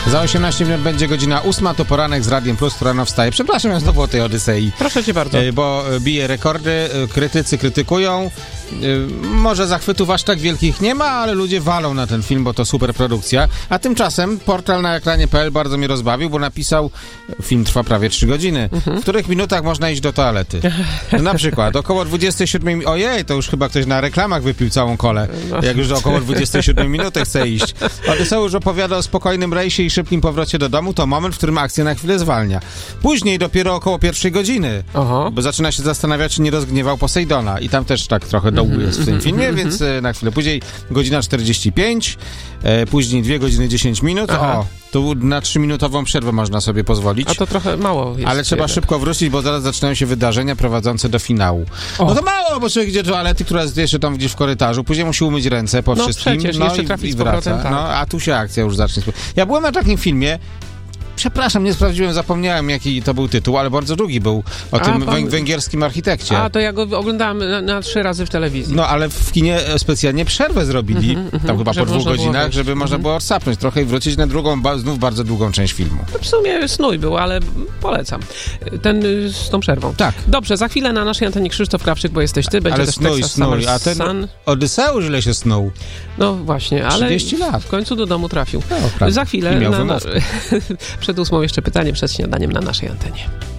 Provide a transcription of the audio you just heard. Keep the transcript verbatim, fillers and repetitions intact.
Za osiemnaście minut będzie godzina ósma, to poranek z Radiem Plus, która rano wstaje. Przepraszam, ja znowu o tej Odysei. Proszę cię bardzo. Bo bije rekordy, krytycy krytykują. Może zachwytów aż tak wielkich nie ma, ale ludzie walą na ten film, bo to super produkcja. A tymczasem portal na ekranie kropka pe el bardzo mnie rozbawił, bo napisał, film trwa prawie trzy godziny, mhm. w których minutach można iść do toalety. Na przykład około dwudziestej siódmej... Ojej, to już chyba ktoś na reklamach wypił całą kolę, jak już do około dwudziestej siódmej minuty chce iść. Odyseusz opowiada o spokojnym rejsie i szybkim powrocie do domu. To moment, w którym akcja na chwilę zwalnia. Później dopiero około pierwszej godziny, Aha. bo zaczyna się zastanawiać, czy nie rozgniewał Posejdona. I tam też tak trochę dołu jest w tym filmie, więc e, na chwilę później godzina czterdzieści pięć, e, później dwie godziny dziesięć minut. Aha. O, tu na trzyminutową przerwę można sobie pozwolić. A to trochę mało jest. Ale trzeba jednak szybko wrócić, bo zaraz zaczynają się wydarzenia prowadzące do finału. O. No to mało, bo człowiek idzie do toalety, która jest jeszcze tam gdzieś w korytarzu, później musi umyć ręce po no wszystkim. Przecież, no jeszcze i, i wraca. Tak. No a tu się akcja już zacznie. Ja byłem na takim filmie. Przepraszam, nie sprawdziłem, zapomniałem, jaki to był tytuł, ale bardzo długi był o A, tym pan... węgierskim architekcie. A, to ja go oglądałem na, na trzy razy w telewizji. No, ale w kinie specjalnie przerwę zrobili, mm-hmm, tam chyba po dwóch godzinach, żeby mm-hmm. można było odsapnąć trochę i wrócić na drugą, ba- znów bardzo długą część filmu. No, w sumie snój był, ale polecam. Ten z tą przerwą. Tak. Dobrze, za chwilę na naszej antenie Krzysztof Krawczyk, bo jesteś ty, będzie ale też snój, Texas snój, a ten Sun. Odyseusz źle się snuł. No właśnie, ale trzydzieści lat. W końcu do domu trafił. No, za chwilę, na, na, przed ósmą jeszcze pytanie przed śniadaniem na naszej antenie.